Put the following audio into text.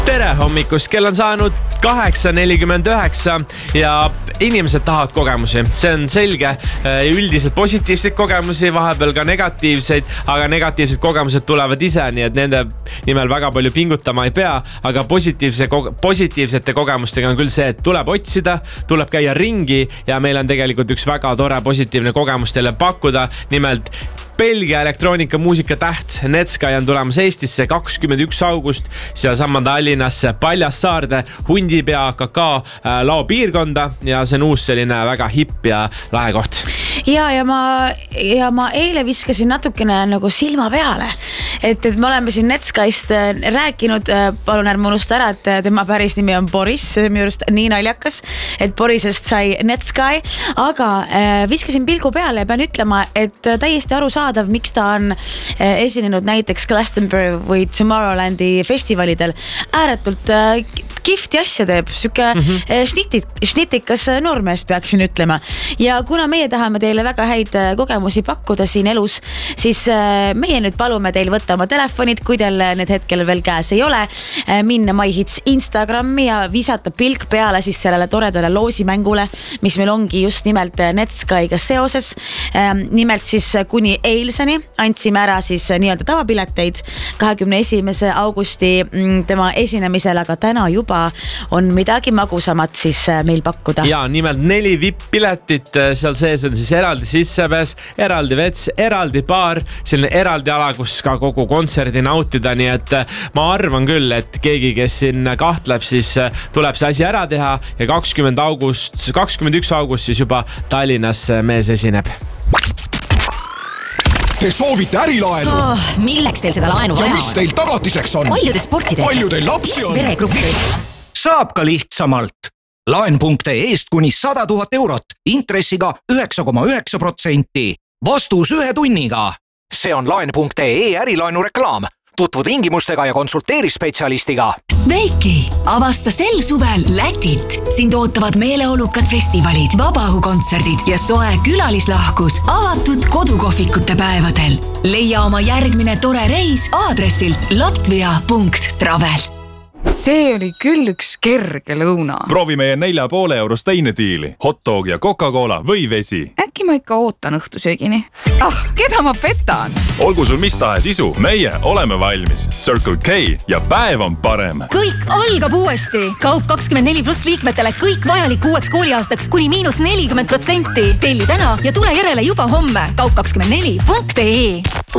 Tere hommikust, kell on saanud 8:49 ja inimesed tahavad kogemusi. See on selge, üldiselt positiivseid kogemusi, vahepeal ka negatiivseid, aga negatiivsed kogemused tulevad ise, nii et nende nimel väga palju pingutama ei pea, aga positiivsete kogemustega on küll see, et tuleb otsida, tuleb käia ringi ja meil on tegelikult üks väga tore positiivne kogemus teile pakkuda, nimelt Belgia elektroonika muusika täht Netsky on tulemas Eestisse 21. august sealsamma Tallinnasse Paljassaarde Hundipea KK lao piirkonda ja see on uus selline väga hipp ja lahe koht. Ja ma eile viskasin natukene nagu silma peale, et me oleme siin Netskyst rääkinud, palun ärme unusta ära, et tema päris nimi on Boris, minu arust nii naljakas, et Borisest sai Netsky, aga viskasin pilgu peale ja pean ütlema, et täiesti arusaadav, miks ta on esinenud näiteks Glastonbury või Tomorrowlandi festivalidel. Ääretult kihvti asja teeb, süke šnitikas noormees peaksin ütlema. Ja kuna meie tahame teile väga häid kogemusi pakkuda siin elus, siis meie nüüd palume teil võtta oma telefonid, kui teil need hetkel veel käes ei ole, minna MyHits Instagrami ja visata pilk peale siis sellele toredale loosimängule, mis meil ongi just nimelt Netskyga seoses. Nimelt siis kuni eilseni andsime ära siis nii-öelda tavapileteid 21. augusti tema esinemisel, aga täna juba on midagi magusamat siis meil pakkuda. Ja nimelt 4 VIP-piletit, seal sees on siis eraldi sissepääs, eraldi vets, eraldi baar, selline eraldi ala, kus ka kogu kontserdi nautida, nii et ma arvan küll, et keegi, kes siin kahtleb, siis tuleb see asi ära teha ja 21. august siis juba Tallinnas mees esineb. Te soovite ärilaenu? Milleks teil seda laenu vaja on? Ja mis teil tagatiseks on? Palju te sporti teete? Palju teil lapsi on? Veregruppi. Saab ka lihtsamalt. Laen.ee-st kuni 100 000 eurot, intressiga 9,9%. Vastus 1 tunniga. See on Laen.ee ärilaenu reklaam. Tutvu tingimustega ja konsulteeri spetsialistiga. Sveiki! Avasta sel suvel Lätit. Sind ootavad meeleolukad festivalid, vabaõhukontserdid ja soe külalislahkus avatud kodukohvikute päevadel. Leia oma järgmine tore reis aadressilt latvia.travel. See oli küll üks kerge lõuna. Proovi meie 4,5 eurost teine diili. Hotdog ja Coca-Cola või vesi. Äkki ma ikka ootan õhtusöögini. Keda ma petan? Olgu sul mis tahes isu, meie oleme valmis. Circle K ja päev on parem. Kõik algab uuesti. Kaup 24+ liikmetele kõik vajalik uueks kooliaastaks kuni -40%. Telli täna ja tule järele juba homme. Kaup24.ee